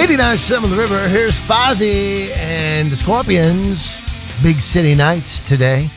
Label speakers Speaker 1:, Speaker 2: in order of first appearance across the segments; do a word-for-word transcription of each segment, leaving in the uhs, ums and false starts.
Speaker 1: eighty-nine point seven The River. Here's Fozzy and the Scorpions. Big City Nights today.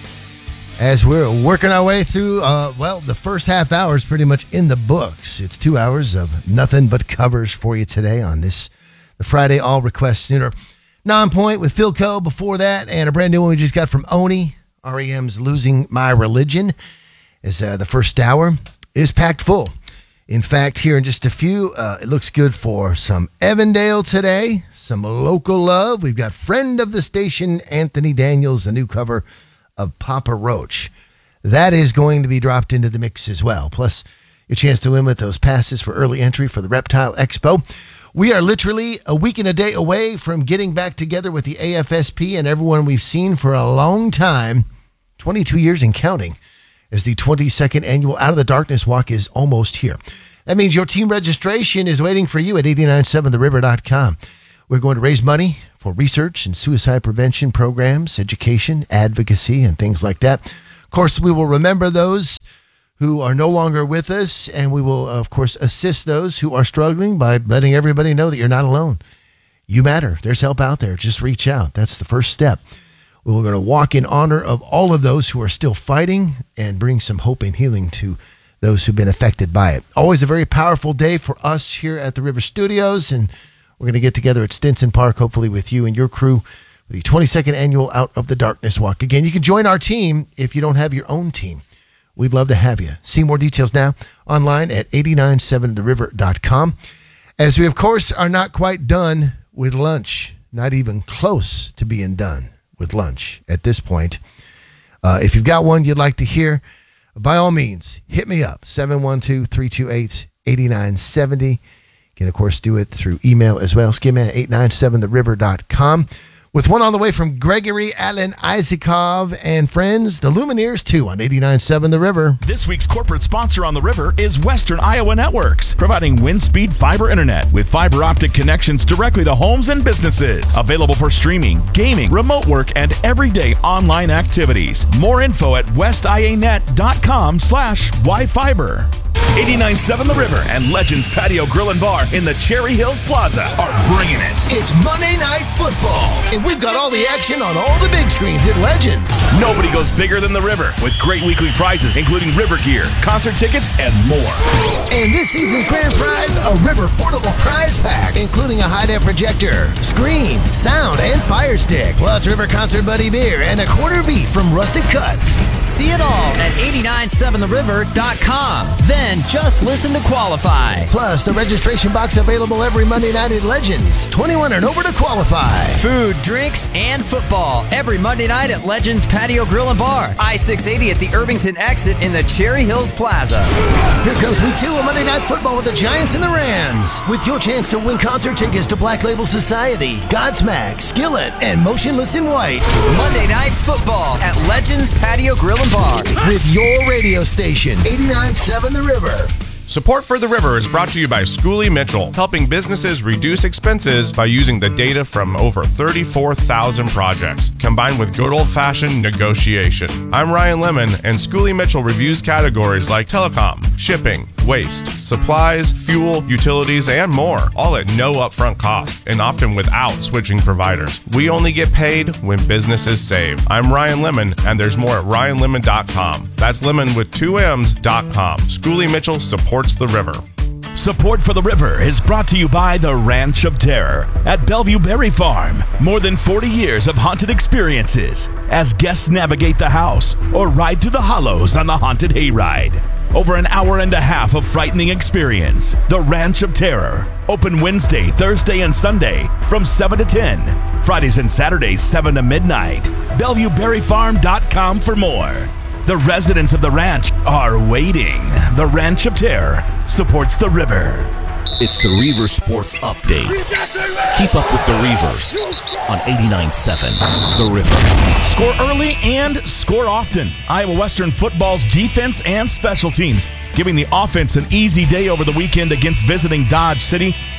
Speaker 1: As we're working our way through, uh, well, the first half hour is pretty much in the books. It's two hours of nothing but covers for you today on this, the Friday All Request Sooner. Non-Point with Philco before that, and a brand new one we just got from Oni. R E M's Losing My Religion is uh, the first hour is packed full. In fact, here in just a few, uh, it looks good for some Evandale today, some local love. We've got friend of the station, Anthony Daniels, a new cover of Papa Roach. That is going to be dropped into the mix as well. Plus, your chance to win with those passes for early entry for the Reptile Expo. We are literally a week and a day away from getting back together with the A F S P and everyone we've seen for a long time, twenty-two years and counting, as the twenty-second annual Out of the Darkness Walk is almost here. That means your team registration is waiting for you at eight nine seven the river dot com. We're going to raise money for research and suicide prevention programs, education, advocacy, and things like that. Of course, we will remember those who are no longer with us, and we will, of course, assist those who are struggling by letting everybody know that you're not alone. You matter. There's help out there. Just reach out. That's the first step. We're going to walk in honor of all of those who are still fighting and bring some hope and healing to those who've been affected by it. Always a very powerful day for us here at the River Studios, and we're going to get together at Stinson Park, hopefully with you and your crew, for the twenty-second annual Out of the Darkness Walk. Again, you can join our team if you don't have your own team. We'd love to have you. See more details now online at eight nine seven the river dot com. As we, of course, are not quite done with lunch, not even close to being done with lunch at this point. Uh, if you've got one you'd like to hear, by all means, hit me up, seven one two, three two eight, eight nine seven zero. You can, of course, do it through email as well. Skim at eight nine seven the river dot com. With one on the way from Gregory Allen Isaacov and friends, the Lumineers, too, on eighty-nine point seven The River.
Speaker 2: This week's corporate sponsor on The River is Western Iowa Networks, providing wind-speed fiber internet with fiber optic connections directly to homes and businesses. Available for streaming, gaming, remote work, and everyday online activities. More info at westianet.com slash yfiber. eighty-nine point seven The River and Legends Patio Grill and Bar in the Cherry Hills Plaza are bringing it.
Speaker 1: It's Monday Night Football, and we've got all the action on all the big screens at Legends.
Speaker 2: Nobody goes bigger than The River, with great weekly prizes, including River gear, concert tickets, and more.
Speaker 1: And this season's grand prize, a River portable prize pack, including a high-def projector, screen, sound, and fire stick, plus River Concert Buddy beer and a quarter beef from Rustic Cuts.
Speaker 3: See it all at eight nine seven the river dot com. Then just listen to qualify.
Speaker 1: Plus, the registration box available every Monday night at Legends. twenty-one and over to qualify.
Speaker 3: Food, drinks, and football every Monday night at Legends Patio Grill and Bar. I six eighty at the Irvington exit in the Cherry Hills Plaza.
Speaker 1: Here comes week two of Monday Night Football with the Giants and the Rams. With your chance to win concert tickets to Black Label Society, Godsmack, Skillet, and Motionless in White.
Speaker 3: Monday Night Football at Legends Patio Grill and Bar.
Speaker 1: With your radio station, eighty-nine point seven The River.
Speaker 4: Support for The River is brought to you by Schooley Mitchell, helping businesses reduce expenses by using the data from over thirty-four thousand projects, combined with good old-fashioned negotiation. I'm Ryan Lemon, and Schooley Mitchell reviews categories like telecom, shipping, waste, supplies, fuel, utilities, and more, all at no upfront cost, and often without switching providers. We only get paid when businesses save. I'm Ryan Lemon, and there's more at ryan lemon dot com. That's lemon with two M's dot com. Schooley Mitchell supports The River.
Speaker 2: Support for The River is brought to you by the Ranch of Terror at Bellevue Berry Farm. More than forty years of haunted experiences as guests navigate the house or ride through the hollows on the haunted hayride. Over an hour and a half of frightening experience. The Ranch of Terror. Open Wednesday, Thursday, and Sunday from seven to ten. Fridays and Saturdays, seven to midnight. bellevue berry farm dot com for more. The residents of the ranch are waiting. The Ranch of Terror supports The River.
Speaker 5: It's the Reaver Sports Update. Keep up with the Reavers on eighty-nine point seven The River.
Speaker 2: Score early and score often. Iowa Western football's defense and special teams, giving the offense an easy day over the weekend against visiting Dodge City.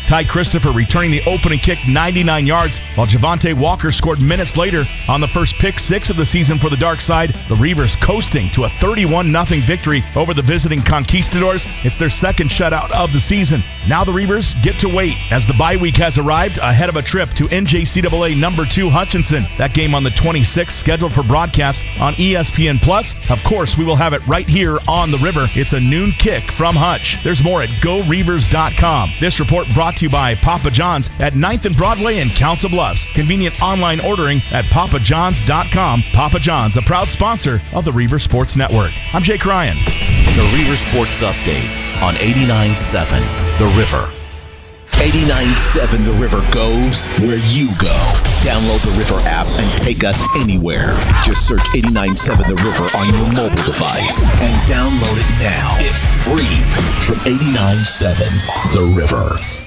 Speaker 2: Ty Christopher returning the opening kick ninety-nine yards, while Javante Walker scored minutes later on the first pick six of the season for the Dark Side. The Reavers coasting to a thirty-one nothing victory over the visiting Conquistadors. It's their second shutout of the season. Now the Reavers get to wait as the bye week has arrived ahead of a trip to N J C A A number two Hutchinson. That game on the twenty-sixth, scheduled for broadcast on E S P N Plus. Of course, we will have it right here on the River. It's a noon kick from Hutch. There's more at go reavers dot com. This report brought to you by Papa John's at ninth and Broadway in Council Bluffs. Convenient online ordering at papa johns dot com. Papa John's, a proud sponsor of the Reaver Sports Network. I'm Jake Ryan.
Speaker 5: The Reaver Sports Update on eighty-nine seven The River. eighty-nine seven The River goes where you go. Download the River app and take us anywhere. Just search eighty-nine seven The River on your mobile device and download it now. It's free from eighty-nine seven The River.